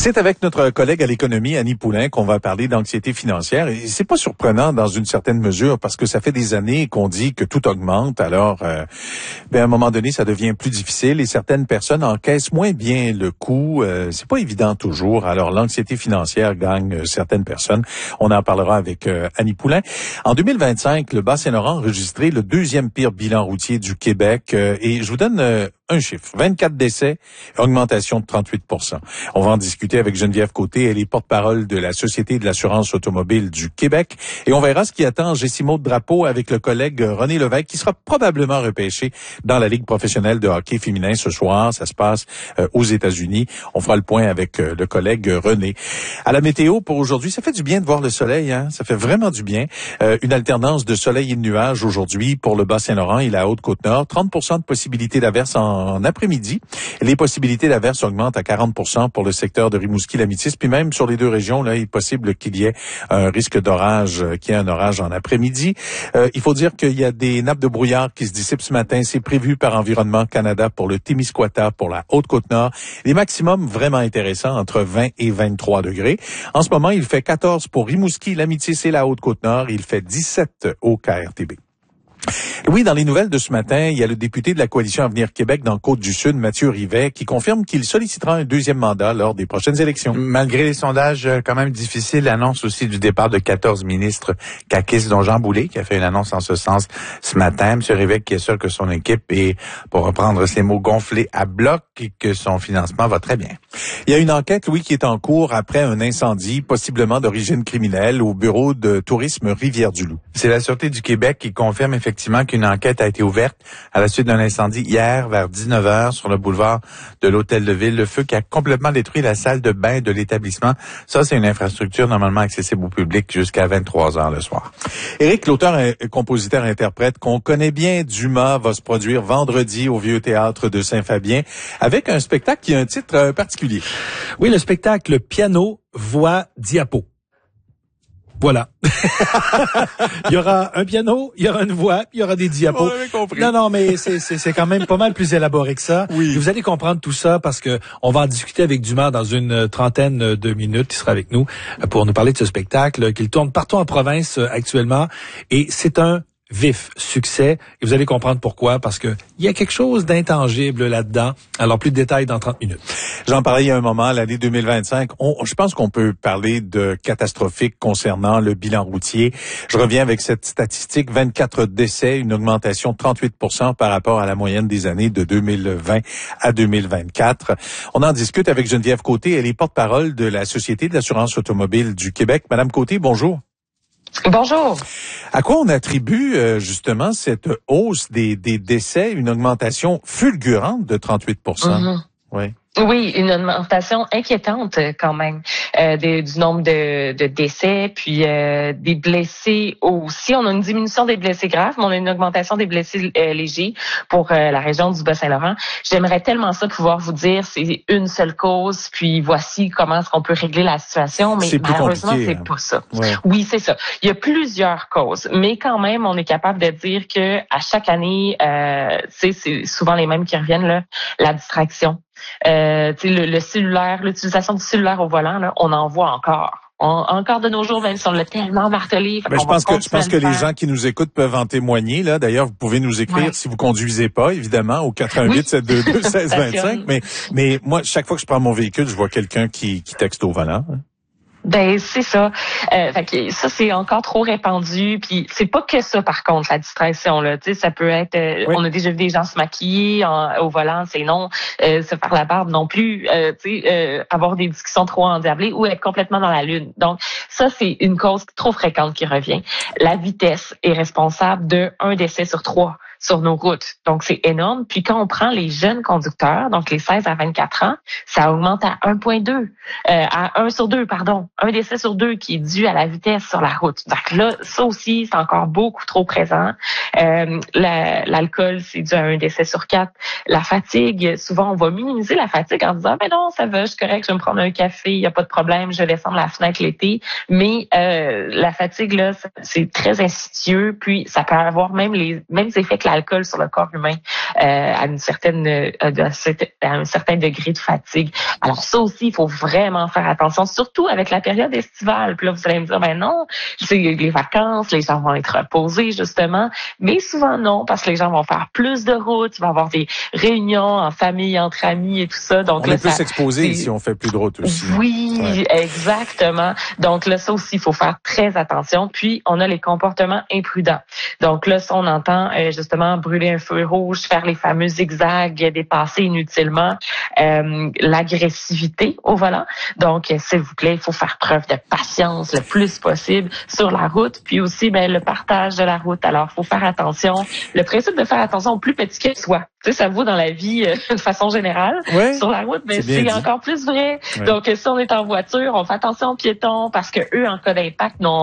C'est avec notre collègue à l'économie, Annie Poulain, qu'on va parler d'anxiété financière. Et c'est pas surprenant dans une certaine mesure parce que ça fait des années qu'on dit que tout augmente. Alors, à un moment donné, ça devient plus difficile et certaines personnes encaissent moins bien le coût. C'est pas évident toujours. Alors, l'anxiété financière gagne certaines personnes. On en parlera avec Annie Poulain. En 2025, le Bas-Saint-Laurent a enregistré le deuxième pire bilan routier du Québec. Et je vous donne un chiffre. 24 décès, augmentation de 38%. On va en discuter avec Geneviève Côté. Elle est porte-parole de la Société de l'assurance automobile du Québec. Et on verra ce qui attend Jessimo Drapeau avec le collègue René Lévesque, qui sera probablement repêché dans la Ligue professionnelle de hockey féminin ce soir. Ça se passe aux États-Unis. On fera le point avec le collègue René. À la météo pour aujourd'hui, ça fait du bien de voir le soleil, hein? Ça fait vraiment du bien. Une alternance de soleil et de nuages aujourd'hui pour le Bas-Saint-Laurent et la Haute-Côte-Nord. 30% de possibilité d'averse en après-midi. Les possibilités d'averse augmentent à 40% pour le secteur de Rimouski-Lamitis. Puis même sur les deux régions, là, il est possible qu'il y ait un risque d'orage, qu'il y ait un orage en après-midi. Il faut dire qu'il y a des nappes de brouillard qui se dissipent ce matin. C'est prévu par Environnement Canada pour le Témiscouata, pour la Haute-Côte-Nord. Les maximums vraiment intéressants, entre 20 et 23 degrés. En ce moment, il fait 14 pour Rimouski, Lamitis et la Haute-Côte-Nord. Il fait 17 au KRTB. Oui, dans les nouvelles de ce matin, il y a le député de la Coalition Avenir Québec dans Côte-du-Sud, Mathieu Rivet, qui confirme qu'il sollicitera un deuxième mandat lors des prochaines élections. Malgré les sondages quand même difficiles, l'annonce aussi du départ de 14 ministres caquistes, dont Jean Boulet, qui a fait une annonce en ce sens ce matin. M. Rivet qui est sûr que son équipe est, pour reprendre ses mots, gonflée à bloc et que son financement va très bien. Il y a une enquête, Louis, qui est en cours après un incendie, possiblement d'origine criminelle, au bureau de tourisme Rivière-du-Loup. C'est la Sûreté du Québec qui confirme effectivement qu'une enquête a été ouverte à la suite d'un incendie hier vers 19h sur le boulevard de l'Hôtel de Ville. Le feu qui a complètement détruit la salle de bain de l'établissement. Ça, c'est une infrastructure normalement accessible au public jusqu'à 23h le soir. Éric, l'auteur et compositeur-interprète qu'on connaît bien, Dumas, va se produire vendredi au Vieux Théâtre de Saint-Fabien avec un spectacle qui a un titre particulier. Oui, le spectacle Piano, Voix, Diapo. Voilà. Il y aura un piano, il y aura une voix, il y aura des diapos. Non, mais c'est quand même pas mal plus élaboré que ça. Oui. Et vous allez comprendre tout ça parce que on va en discuter avec Dumas dans une trentaine de minutes. Il sera avec nous pour nous parler de ce spectacle qu'il tourne partout en province actuellement. Et c'est un vif succès. Et vous allez comprendre pourquoi, parce que il y a quelque chose d'intangible là-dedans. Alors, plus de détails dans 30 minutes. J'en parlais il y a un moment, l'année 2025. Je pense qu'on peut parler de catastrophique concernant le bilan routier. Je reviens avec cette statistique. 24 décès, une augmentation de 38% par rapport à la moyenne des années de 2020 à 2024. On en discute avec Geneviève Côté. Elle est porte-parole de la Société de l'assurance automobile du Québec. Madame Côté, bonjour. Bonjour. À quoi on attribue justement cette hausse des décès, une augmentation fulgurante de 38%? Mm-hmm. Oui. Oui, une augmentation inquiétante quand même du nombre de décès, puis des blessés aussi. On a une diminution des blessés graves, mais on a une augmentation des blessés légers pour la région du Bas-Saint-Laurent. J'aimerais tellement ça pouvoir vous dire c'est une seule cause, puis voici comment est-ce qu'on peut régler la situation, mais malheureusement c'est pas ça. Ouais. Oui, c'est ça. Il y a plusieurs causes, mais quand même on est capable de dire que à chaque année, c'est souvent les mêmes qui reviennent là, la distraction. Le cellulaire, l'utilisation du cellulaire au volant, là, on en voit encore. Encore de nos jours, même si on l'a tellement martelé. Mais je pense que les gens qui nous écoutent peuvent en témoigner. Là, d'ailleurs, vous pouvez nous écrire si vous conduisez pas, évidemment, au 88 722 1625. Mais moi, chaque fois que je prends mon véhicule, je vois quelqu'un qui texte au volant. Hein. Ben c'est ça. Fait que ça c'est encore trop répandu. Puis c'est pas que ça par contre la distraction là. Tu sais ça peut être. On a déjà vu des gens se maquiller au volant, c'est non. Se faire la barbe non plus. Avoir des discussions trop endiablées ou être complètement dans la lune. Donc ça c'est une cause trop fréquente qui revient. La vitesse est responsable de 1 décès sur 3 sur nos routes. Donc, c'est énorme. Puis quand on prend les jeunes conducteurs, donc les 16 à 24 ans, ça augmente à 1,2. À 1 sur 2, pardon. 1 décès sur 2 qui est dû à la vitesse sur la route. Donc là, ça aussi, c'est encore beaucoup trop présent. L'alcool, c'est dû à 1 décès sur 4. La fatigue, souvent, on va minimiser la fatigue en disant, ben non, ça va, je suis correct, je vais me prendre un café, il n'y a pas de problème, je vais descendre la fenêtre l'été. Mais la fatigue, là, c'est très insidieux. Puis, ça peut avoir même les mêmes effets que l'alcool sur le corps humain à un certain degré de fatigue. Alors ça aussi, il faut vraiment faire attention, surtout avec la période estivale. Puis là, vous allez me dire, ben non, c'est les vacances, les gens vont être reposés, justement. Mais souvent, non, parce que les gens vont faire plus de routes, il va y avoir des réunions en famille, entre amis et tout ça. Donc on là, est plus exposé si on fait plus de routes aussi. Oui, exactement. Donc là, ça aussi, il faut faire très attention. Puis, on a les comportements imprudents. Donc là, ça, on entend justement brûler un feu rouge, faire les fameux zigzags, dépasser inutilement, l'agressivité au volant. Donc, s'il vous plaît, il faut faire preuve de patience le plus possible sur la route. Puis aussi, le partage de la route. Alors, il faut faire attention. Le principe de faire attention au plus petit que soi. Tu sais, ça vaut dans la vie de façon générale. Oui, sur la route, mais c'est encore plus vrai. Oui. Donc, si on est en voiture, on fait attention aux piétons parce que eux, en cas d'impact, n'ont